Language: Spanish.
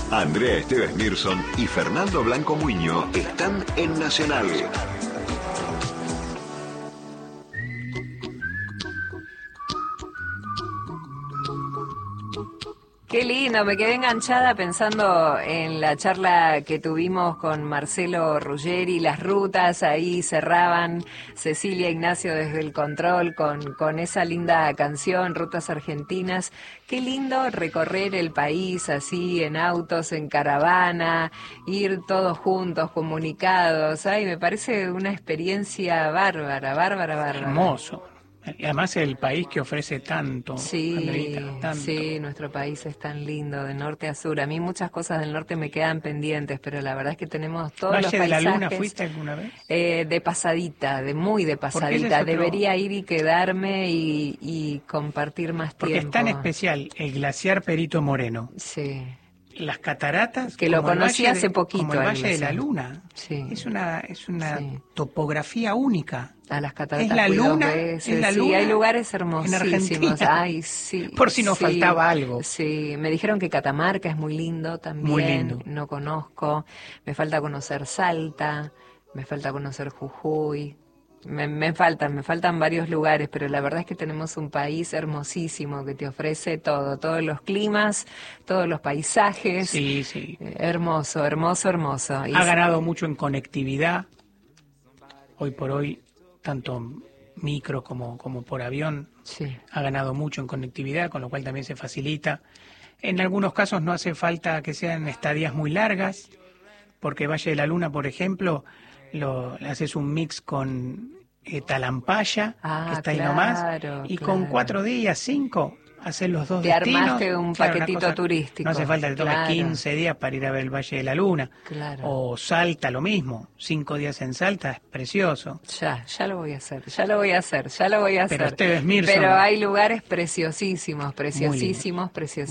Andrea Esteves Mirson y Fernando Blanco Muño están en Nacional. Qué lindo, me quedé enganchada pensando en la charla que tuvimos con Marcelo Ruggeri, las rutas, ahí cerraban Cecilia Ignacio desde el control con esa linda canción, Rutas Argentinas. Qué lindo recorrer el país así, en autos, en caravana, ir todos juntos, comunicados. Ay, me parece una experiencia bárbara. Hermoso. Y además el país que ofrece tanto, Sí, Andreita, tanto. sí, nuestro país es tan lindo, de norte a sur. A mí muchas cosas del norte me quedan pendientes, pero la verdad es que tenemos todos los ¿Valle paisajes. de la Luna fuiste alguna vez? De pasadita, muy de pasadita. ese es otro... Debería ir y quedarme y compartir más Porque tiempo. es tan especial el glaciar Perito Moreno. Sí. Las cataratas, que lo conocí hace poquito, como el Valle de la Luna. Sí. Es una sí. topografía única. A las cataratas es la luna, veces. es la sí, luna hay lugares hermosísimos. En Argentina. Ay, sí. Por si nos faltaba algo. Sí, me dijeron que Catamarca es muy lindo también. Muy lindo. No conozco. Me falta conocer Salta, me falta conocer Jujuy. Me faltan varios lugares, pero la verdad es que tenemos un país hermosísimo que te ofrece todo, todos los climas, todos los paisajes. Sí, sí. Hermoso. Ha ganado mucho en conectividad. Hoy por hoy, tanto micro como por avión, sí. Ha ganado mucho en conectividad, con lo cual también se facilita. En algunos casos no hace falta que sean estadías muy largas, porque Valle de la Luna, por ejemplo, haces un mix con Talampaya, que está ahí nomás, y con 4 días, 5, haces los dos destinos. Te armaste un paquetito turístico. No hace falta que tomes 15 días para ir a ver el Valle de la Luna. Claro. O Salta, lo mismo, 5 días en Salta, es precioso. Ya lo voy a hacer. Pero Esteves Mirson. Pero hay lugares preciosísimos.